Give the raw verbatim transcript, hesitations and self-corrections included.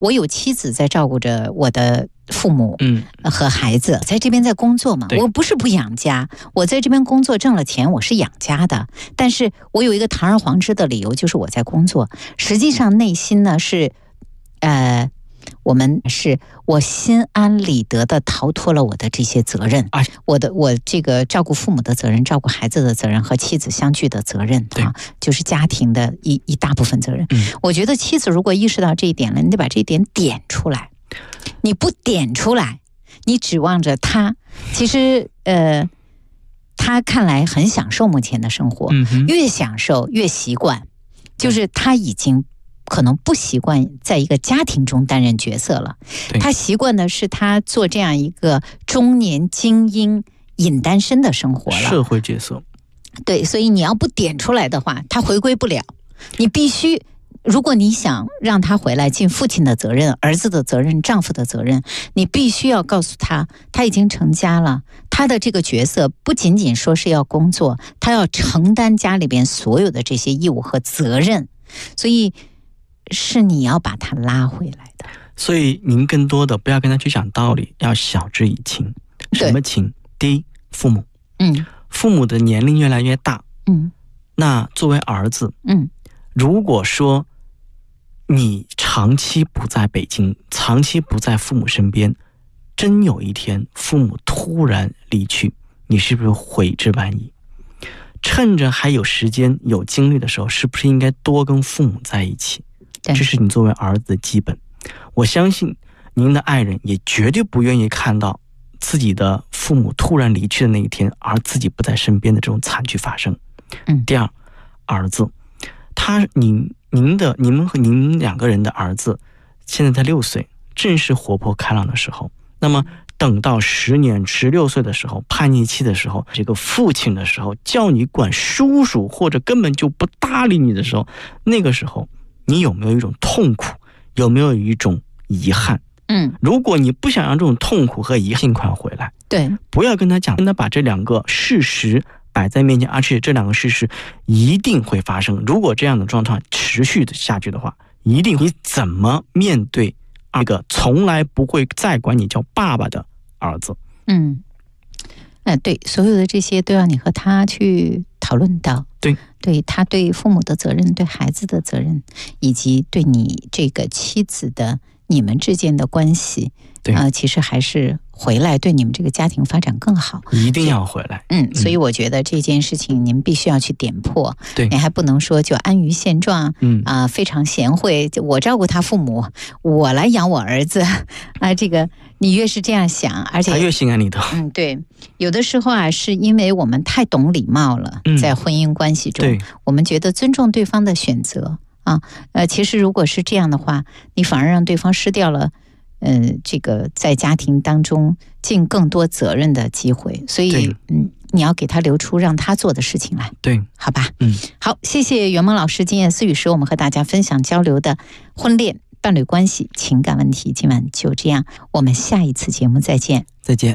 我有妻子在照顾着我的父母嗯和孩子，在这边在工作嘛，我不是不养家，我在这边工作挣了钱，我是养家的，但是我有一个堂而皇之的理由，就是我在工作，实际上内心呢是呃我们是我心安理得的逃脱了我的这些责任， 啊、 我的我这个照顾父母的责任，照顾孩子的责任和妻子相聚的责任啊，就是家庭的一一大部分责任、 嗯。 我觉得妻子如果意识到这一点了，你得把这一点点出来。你不点出来，你指望着他，其实呃，他看来很享受目前的生活， 嗯、 越享受越习惯，就是他已经可能不习惯在一个家庭中担任角色了，他习惯的是他做这样一个中年精英隐单身的生活了， 社会角色。 对，所以你要不点出来的话，他回归不了，你必须。如果你想让他回来尽父亲的责任、儿子的责任、丈夫的责任，你必须要告诉他，他已经成家了，他的这个角色不仅仅说是要工作，他要承担家里边所有的这些义务和责任，所以是你要把他拉回来的。 所以您更多的不要跟他去讲道理，要晓之以情。什么情？第一，父母， 嗯， 父母的年龄越来越大， 嗯， 那作为儿子， 嗯， 如果说你长期不在北京，长期不在父母身边，真有一天父母突然离去，你是不是悔之晚矣？趁着还有时间有精力的时候，是不是应该多跟父母在一起？这是你作为儿子的基本。我相信您的爱人也绝对不愿意看到自己的父母突然离去的那一天，而自己不在身边的这种惨剧发生。 嗯， 第二，儿子，他您您的你们和您两个人的儿子现在才六岁，正是活泼开朗的时候。那么等到十年十六岁的时候，叛逆期的时候，这个父亲的时候叫你管叔叔，或者根本就不搭理你的时候，那个时候你有没有一种痛苦，有没有一种遗憾？ 嗯， 如果你不想让这种痛苦和遗憾尽快回来， 对， 不要跟他讲，跟他把这两个事实摆在面前，而且这两个事实一定会发生。如果这样的状况持续的下去的话，一定你怎么面对那个从来不会再管你叫爸爸的儿子？ 嗯，呃，对，所有的这些都要你和他去讨论到。 对， 对他对父母的责任，对孩子的责任，以及对你这个妻子的你们之间的关系， 对啊、呃，其实还是回来对你们这个家庭发展更好， 一定要回来。 嗯，所以我觉得这件事情您必须要去点破， 对， 你还不能说就安于现状， 嗯啊、呃，非常贤惠，我照顾他父母，我来养我儿子，啊、呃，这个你越是这样想，而且他越心安理得。 嗯，对，有的时候啊，是因为我们太懂礼貌了， 嗯、 在婚姻关系中，我们觉得尊重对方的选择啊，呃，其实如果是这样的话，你反而让对方失掉了。嗯，这个在家庭当中尽更多责任的机会，所以嗯，你要给他留出让他做的事情来， 对， 好吧？ 嗯， 好，谢谢袁萌老师今夜私语时我们和大家分享交流的婚恋、伴侣关系、情感问题，今晚就这样，我们下一次节目再见， 再见。